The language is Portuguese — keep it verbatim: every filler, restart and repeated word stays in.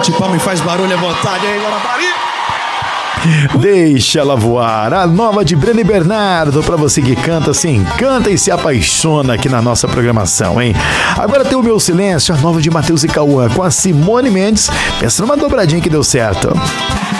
Bate palma e faz barulho à vontade aí, Guarapari. Deixa ela voar, a nova de Breno e Bernardo, pra você que canta, se encanta e se apaixona aqui na nossa programação, hein? Agora tem o Meu Silêncio, a nova de Matheus e Cauã, com a Simone Mendes. Pensa numa dobradinha que deu certo.